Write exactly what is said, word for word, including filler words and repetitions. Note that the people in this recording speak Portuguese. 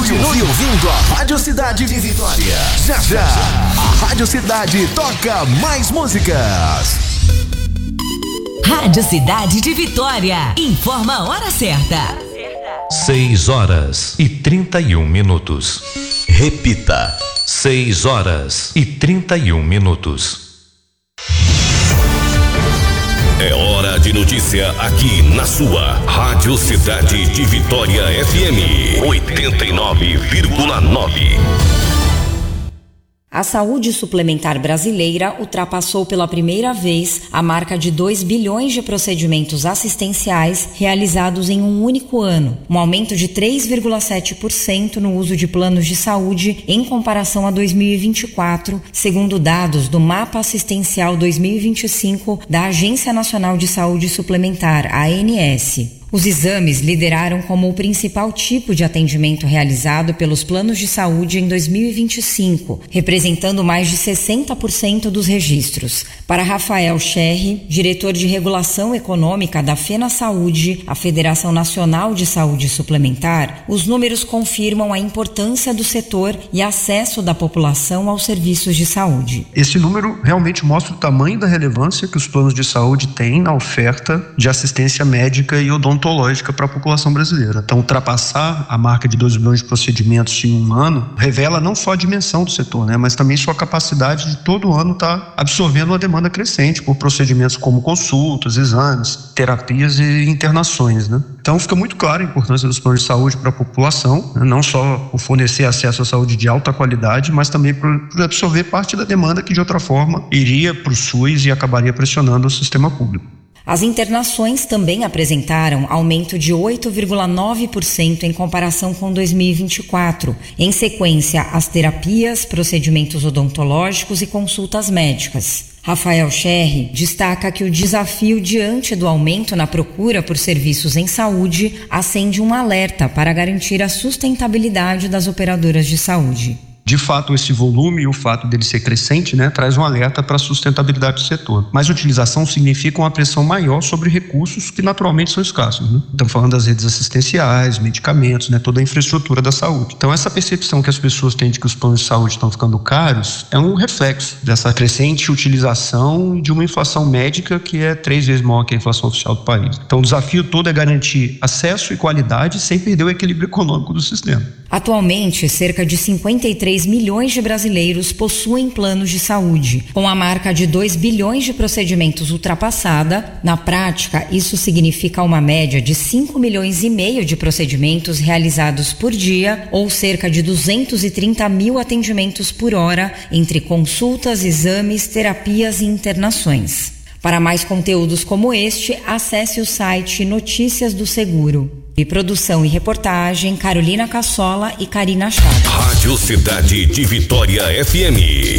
Continue ouvindo a Rádio Cidade de Vitória. Já já, a Rádio Cidade toca mais músicas. Rádio Cidade de Vitória. Informa a hora certa. Seis horas e trinta e um minutos. Repita. Seis horas e trinta e um minutos. É hora de notícia aqui na sua Rádio Cidade de Vitória F M oitenta e nove vírgula nove. A saúde suplementar brasileira ultrapassou pela primeira vez a marca de dois bilhões de procedimentos assistenciais realizados em um único ano, um aumento de três vírgula sete por cento no uso de planos de saúde em comparação a dois mil e vinte e quatro, segundo dados do Mapa Assistencial dois mil e vinte e cinco da Agência Nacional de Saúde Suplementar, A N S. Os exames lideraram como o principal tipo de atendimento realizado pelos planos de saúde em dois mil e vinte e cinco, representando mais de sessenta por cento dos registros. Para Rafael Scherri, diretor de Regulação Econômica da FenaSaúde, a Federação Nacional de Saúde Suplementar, os números confirmam a importância do setor e acesso da população aos serviços de saúde. Esse número realmente mostra o tamanho da relevância que os planos de saúde têm na oferta de assistência médica e odontológica para a população brasileira. Então, ultrapassar a marca de dois bilhões de procedimentos em um ano revela não só a dimensão do setor, né, mas também sua capacidade de todo ano estar absorvendo uma demanda crescente por procedimentos como consultas, exames, terapias e internações, né? Então, fica muito clara a importância dos planos de saúde para a população, né, não só por fornecer acesso à saúde de alta qualidade, mas também por, por absorver parte da demanda que, de outra forma, iria para o SUS e acabaria pressionando o sistema público. As internações também apresentaram aumento de oito vírgula nove por cento em comparação com dois mil e vinte e quatro. Em sequência, as terapias, procedimentos odontológicos e consultas médicas. Rafael Scherri destaca que o desafio diante do aumento na procura por serviços em saúde acende um alerta para garantir a sustentabilidade das operadoras de saúde. De fato, esse volume e o fato dele ser crescente, né, traz um alerta para a sustentabilidade do setor. Mas utilização significa uma pressão maior sobre recursos que naturalmente são escassos, né? Estamos falando das redes assistenciais, medicamentos, né, toda a infraestrutura da saúde. Então, essa percepção que as pessoas têm de que os planos de saúde estão ficando caros é um reflexo dessa crescente utilização de uma inflação médica que é três vezes maior que a inflação oficial do país. Então, o desafio todo é garantir acesso e qualidade sem perder o equilíbrio econômico do sistema. Atualmente, cerca de cinquenta e três milhões de brasileiros possuem planos de saúde. Com a marca de dois bilhões de procedimentos ultrapassada, na prática, isso significa uma média de cinco milhões e meio de procedimentos realizados por dia, ou cerca de duzentos e trinta mil atendimentos por hora, entre consultas, exames, terapias e internações. Para mais conteúdos como este, acesse o site Notícias do Seguro. E produção e reportagem, Carolina Cassola e Karina Chaves. Rádio Cidade de Vitória F M.